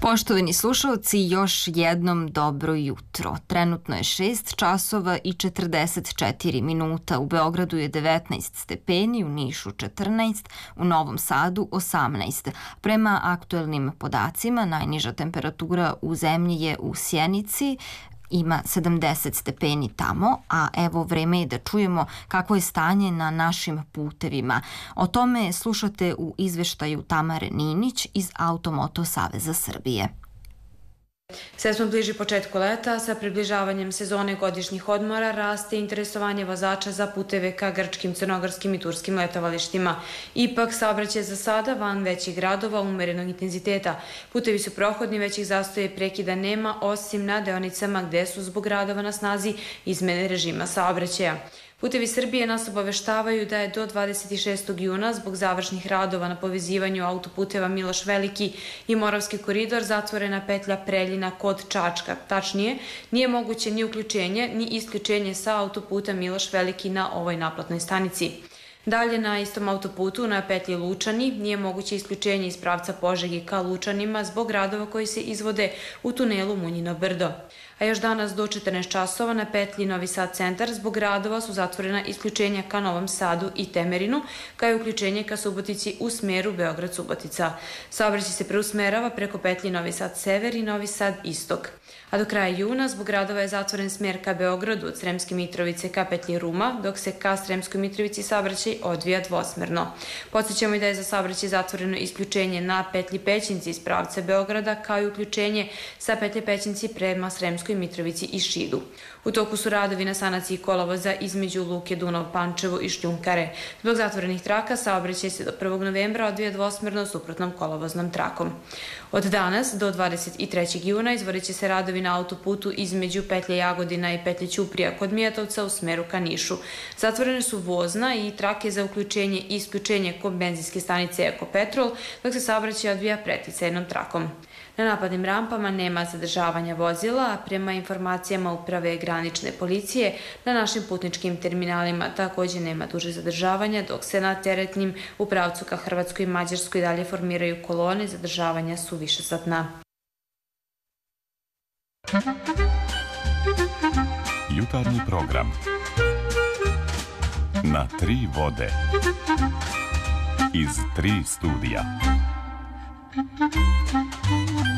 Poštovani slušalci, još jednom dobro jutro. Trenutno je 6 časova i 44 minuta. U Beogradu je 19 stepeni, u Nišu 14, u Novom Sadu 18. Prema aktuelnim podacima, najniža temperatura u zemlji je u Sjenici, ima 70 stepeni tamo, a evo vreme je da čujemo kakvo je stanje na našim putevima. O tome slušate u izveštaju Tamare Ninić iz Automoto Saveza Srbije. Sve smo bliži početku leta, sa približavanjem sezone godišnjih odmora raste interesovanje vozača za puteve ka grčkim, crnogorskim i turskim letovalištima. Ipak, saobraćaj za sada van većih gradova umerenog intenziteta. Putevi su prohodni, većih zastoja i prekida nema, osim na deonicama gde su zbog radova na snazi izmene režima saobraćaja. Putevi Srbije nas obaveštavaju da je do 26. juna zbog završnih radova na povezivanju autoputeva Miloš Veliki i Moravski koridor zatvorena petlja Preljina kod Čačka. Tačnije, nije moguće ni uključenje ni isključenje sa autoputa Miloš Veliki na ovoj naplatnoj stanici. Dalje na istom autoputu na petlji Lučani nije moguće isključenje iz pravca Požege ka Lučanima zbog radova koji se izvode u tunelu Munjino brdo. A još danas do 14 časova na petlji Novi Sad centar zbog radova su zatvorena isključenja ka Novom Sadu i Temerinu, kao i uključenje ka Subotici u smeru Beograd-Subotica. Saobraćaj se preusmerava preko petlji Novi Sad sever i Novi Sad istok. A do kraja juna zbog radova je zatvoren smer ka Beogradu od Sremske Mitrovice ka petlji Ruma, dok se ka Sremskoj Mitrovici saobraćaj odvija dvosmerno. Podsjećamo i da je za saobraćaj zatvoreno isključenje na petlji Pećinci iz pravca Beograda, kao i uključenje sa petlje Pećinci prema Sremskoj Mitrovici i Šidu. U toku su radovi na sanaciji kolovoza između luke Dunav-Pančevo i Šljunkare. Zbog zatvorenih traka saobraćaj se do 1. novembra odvija dvosmerno suprotnom kolovoznom trakom. Od danas do 23. juna izvodit će se radovi na autoputu između petlje Jagodina i petlje Ćuprija kod Mijatovca u smeru ka Nišu. Zatvorene su vozna i trake za uključenje i isključenje kod benzinske stanice Ekopetrol, dok se saobraćaj odvija preticajnom trakom. Na napadnim rampama nema zadržavanja vozila, a prema informacijama Uprave granične policije na našim putničkim terminalima takođe nema duže zadržavanja, dok se na teretnim u pravcu ka Hrvatskoj i Mađarskoj dalje formiraju kolone, zadržavanja su višesatna. Jutarnji program na tri vode iz tri studija.